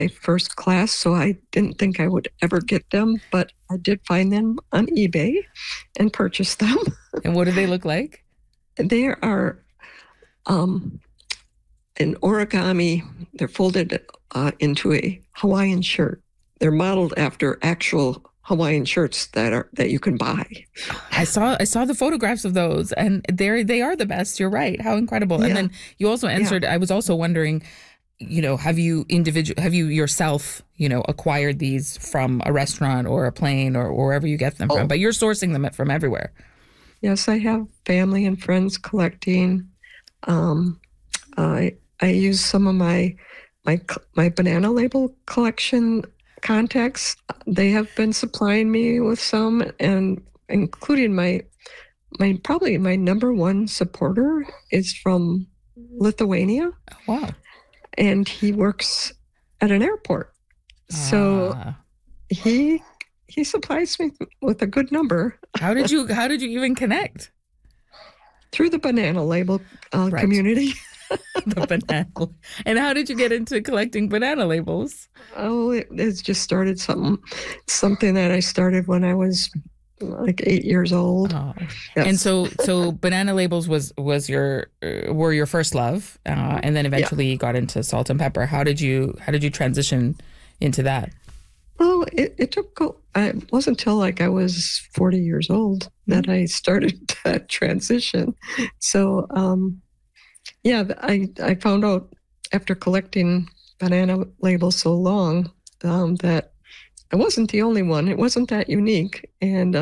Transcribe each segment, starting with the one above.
a first class, so I didn't think I would ever get them, but I did find them on eBay and purchased them. And what do they look like? They are an origami. They're folded into a Hawaiian shirt. They're modeled after actual Hawaiian shirts that you can buy. I saw the photographs of those, and they are the best. You're right. How incredible! Yeah. And then you also answered. Yeah. I was also wondering, have you yourself, acquired these from a restaurant or a plane or wherever you get them from? But you're sourcing them from everywhere. Yes, I have family and friends collecting. I use some of my Banana Label collection contacts. They have been supplying me with some, and including my number one supporter is from Lithuania. Oh, wow. And he works at an airport. So he supplies me with a good number. How did you even connect? Through the Banana Label community. The banana. And how did you get into collecting banana labels? Oh, it's just started something that I started when I was like 8 years old. Oh. Yes. And so banana labels were your first love, and then eventually you got into salt and pepper. How did you transition into that? Well, it wasn't until like I was 40 years old that I started that transition. So, I found out after collecting banana labels so long that I wasn't the only one. It wasn't that unique. And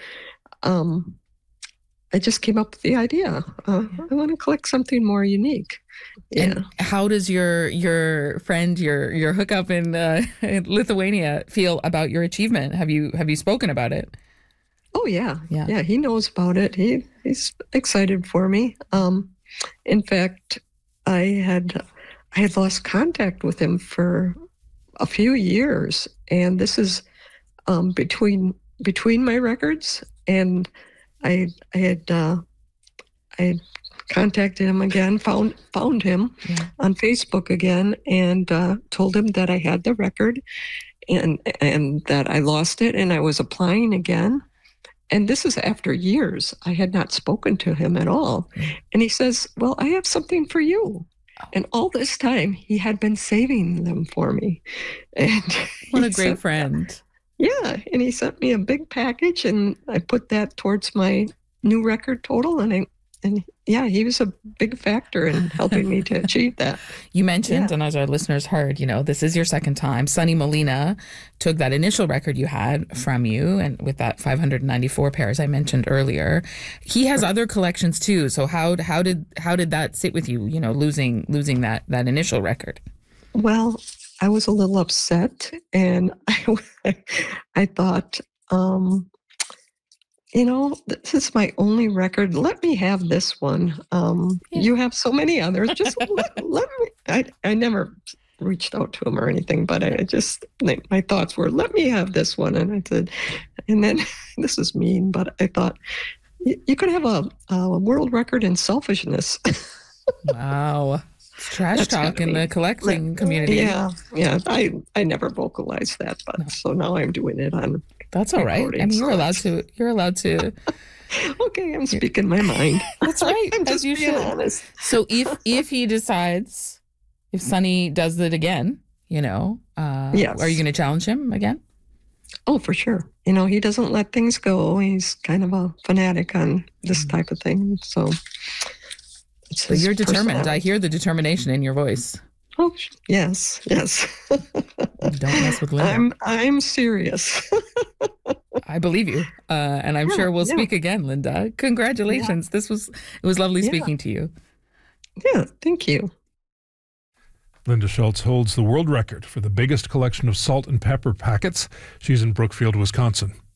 I just came up with the idea. I want to collect something more unique. Yeah. And how does your friend, your hookup in Lithuania feel about your achievement? Have you spoken about it? Oh, yeah. He knows about it. He's excited for me. In fact, I had lost contact with him for a few years, and this is between my records, and I had contacted him again, found him on Facebook again, and told him that I had the record and that I lost it, and I was applying again. And this is after years. I had not spoken to him at all. And he says, well, I have something for you. And all this time, he had been saving them for me. And what a great friend. Yeah. And he sent me a big package, and I put that towards my new record total. And he was a big factor in helping me to achieve that. You mentioned, and as our listeners heard, this is your second time. Sonny Molina took that initial record you had from you, and with that 594 pairs I mentioned earlier. He has other collections too. So how did that sit with you? Losing that initial record. Well, I was a little upset, and I thought, this is my only record. Let me have this one. You have so many others. Just let me. I never reached out to him or anything, but my thoughts were, let me have this one. And I said, and then this is mean, but I thought you could have a world record in selfishness. Wow. Trash talk in the collecting community. Yeah. I never vocalized that, but so now I'm doing it on. That's all right. I mean, you're allowed to. Okay, I'm speaking my mind. That's right. I'm just being honest. So if he decides, if Sonny does it again, yes. Are you going to challenge him again? Oh, for sure. He doesn't let things go. He's kind of a fanatic on this type of thing. So you're determined. I hear the determination in your voice. Oh, yes. Don't mess with Linda. I'm serious. I believe you. And I'm sure we'll speak again, Linda. Congratulations. Yeah. It was lovely speaking to you. Yeah, thank you. Linda Schultz holds the world record for the biggest collection of salt and pepper packets. She's in Brookfield, Wisconsin.